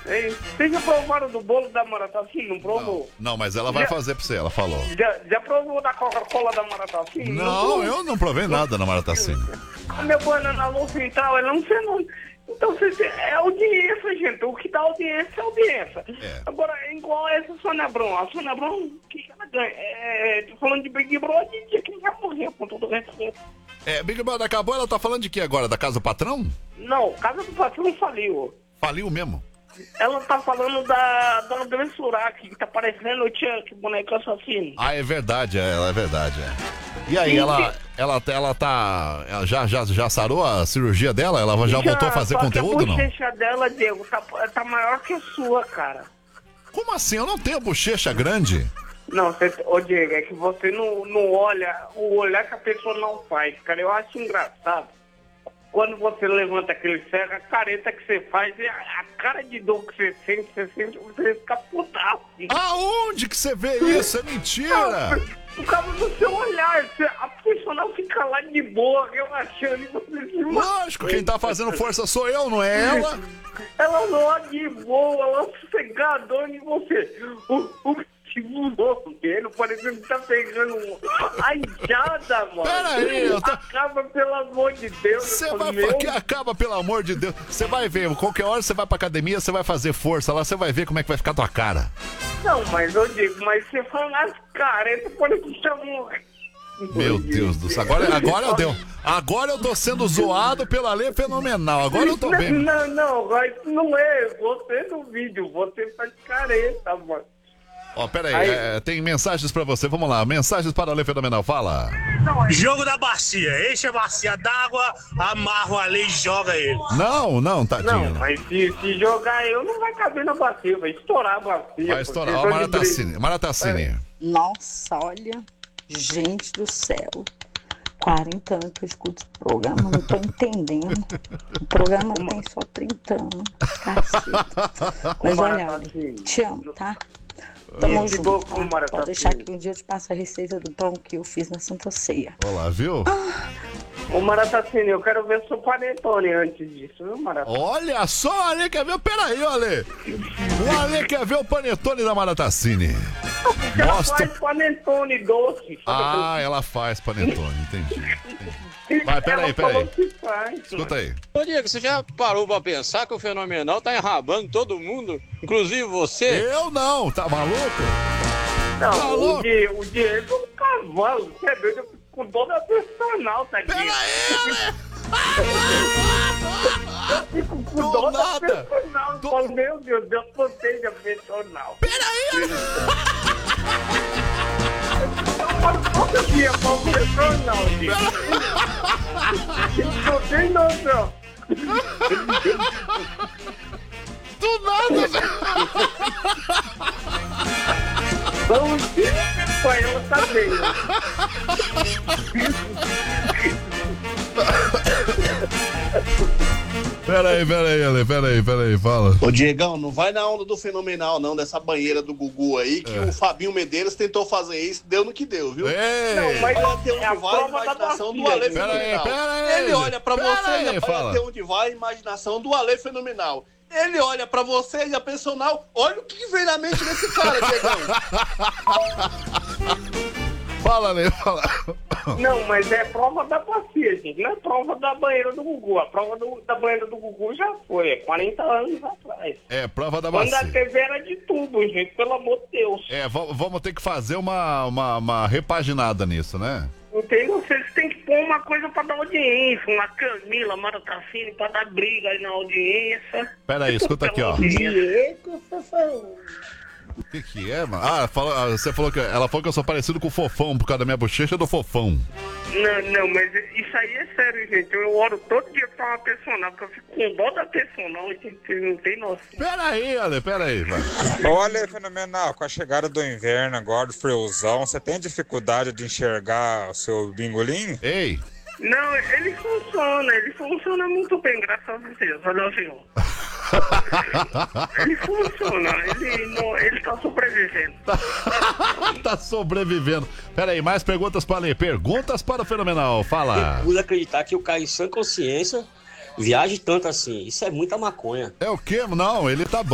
Ei, vocês já provaram do bolo da Maratacine? Não provou? Não, mas ela vai fazer pra você, ela falou. Já provou da Coca-Cola da Maratacine? Não, eu não provei nada na Maratacine. A minha banana louca e tal, ela não sei não. Então, é audiência, gente. O que dá audiência é audiência. É. Agora, igual essa Sônia Abrão. A Sônia Abrão, o que ela ganha? Tô falando de Big Brother, de quem já morreu, com todo o respeito. Big Brother acabou, ela tá falando de que agora? Da Casa do Patrão? Não, Casa do Patrão faliu. Faliu mesmo? Ela tá falando da André Surak, que tá parecendo o Chuck, boneco assassino. Ah, é verdade, é verdade. E aí, ela já sarou a cirurgia dela? Ela já voltou a fazer conteúdo, não? A bochecha dela, Diego, tá maior que a sua, cara. Como assim? Eu não tenho bochecha grande. Não, Diego, é que você não olha o olhar que a pessoa não faz, cara. Eu acho engraçado. Quando você levanta aquele ferro, a careta que você faz, a cara de dor que você sente, você fica putaço. Aonde que você vê isso? É mentira! Por causa do seu olhar, a pessoa não fica lá de boa, relaxando e você se Lógico, quem tá fazendo força sou eu, não é ela? Ela não é de boa, ela é sossegadona e você. O dele, parecendo que tá pegando a enxada, mano. Peraí, Acaba, pelo amor de Deus. Você vai que acaba, pelo amor de Deus. Você vai ver, qualquer hora você vai pra academia, você vai fazer força lá, você vai ver como é que vai ficar tua cara. Não, mas eu digo, mas você fala as caretas, parece que tá morrendo. Meu Deus do céu, agora eu tô sendo zoado pela lei fenomenal, agora eu tô bem. Não, não é você no vídeo, você faz careta, mano. Ó, peraí, tem mensagens pra você, vamos lá, mensagens para a lei fenomenal, fala. Jogo da bacia, enche a bacia d'água, amarra o Ale e joga ele. Não, tadinho. Não, mas se jogar eu, não vai caber na bacia, vai estourar a bacia. Vai estourar, ó, Maratacine. Nossa, olha, gente do céu. 40 anos que eu escuto esse programa, não tô entendendo. O programa tem só 30 anos, cacete. Mas olha, te amo, tá? Tamo junto, tá? Pode deixar que um dia eu te passo a receita do pão que eu fiz na Santa Ceia. Olá, viu? Ô, Maratacine, eu quero ver o seu panetone antes disso, viu, Maratacine? Olha só, o Ale quer ver, peraí, Ale. O Ale quer ver o panetone da Maratacine. Ela faz panetone doce. Ela faz panetone, entendi. Vai, peraí. Escuta aí. Ô, Diego, você já parou pra pensar que o Fenomenal tá enrabando todo mundo, inclusive você? Eu não, tá maluco? Não, tá louco? O Diego é um cavalo, você é doido, com toda a personal, tá aqui. Peraí, Eu fico com toda a personal. Eu falo, meu Deus, eu protejo a personal. Peraí, Todo dia pra o personal, Diego. Não tem noção. Do nada, velho. Vamos ver pra ela saber. Peraí, Ale, peraí, fala. Ô, Diegão, não vai na onda do Fenomenal, não, dessa banheira do Gugu aí, que o Fabinho Medeiros tentou fazer isso, deu no que deu, viu? Não, mas olha até onde vai a imaginação do Ale Fenomenal. Ele olha pra você e olha até onde vai a imaginação do Ale Fenomenal. Ele olha pra você e a personal, olha o que vem na mente desse cara, Diegão. Fala, Ale, fala. Não, mas é prova da bacia, gente. Não é prova da banheira do Gugu. A prova da banheira do Gugu já foi, 40 anos atrás. É, prova da bacia. Quando a TV era de tudo, gente, pelo amor de Deus. Vamos ter que fazer uma repaginada nisso, né? Entendeu? Vocês têm que pôr uma coisa pra dar audiência. Uma Camila, Maratacine, pra dar briga aí na audiência. Pera aí, escuta aqui, ó. Diego, fofão. O que é, mano? Você falou que ela falou que eu sou parecido com o Fofão por causa da minha bochecha do Fofão. Não, mas isso aí é sério, gente. Eu oro todo dia pra uma personal, porque eu fico com dó da personal, gente. Vocês não tem noção. Peraí, Ale, vai. Olha, Fenomenal, com a chegada do inverno agora, do friozão, você tem dificuldade de enxergar o seu bingolim? Ei! Não, ele funciona muito bem, graças a Deus, olha assim, ó. Ele funciona, ele tá sobrevivendo. Tá sobrevivendo. Pera aí, mais perguntas para ler. Perguntas para o Fenomenal, fala. Eu pude acreditar que o cara em sã consciência viaje tanto assim. Isso é muita maconha. É o quê? Não, ele tá bom.